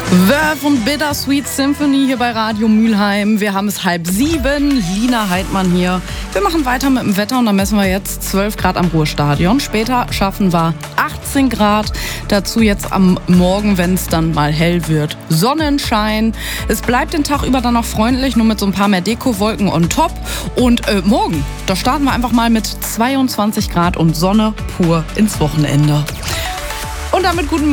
Verve und Bittersweet Symphony hier bei Radio Mülheim. Wir haben es 6:30. Lina Heidmann hier. Wir machen weiter mit dem Wetter und dann messen wir jetzt 12 Grad am Ruhrstadion. Später schaffen wir 18 Grad. Dazu jetzt am Morgen, wenn es dann mal hell wird, Sonnenschein. Es bleibt den Tag über dann noch freundlich, nur mit so ein paar mehr Dekowolken on top. Und morgen, da starten wir einfach mal mit 22 Grad und Sonne pur ins Wochenende. Und damit guten Morgen.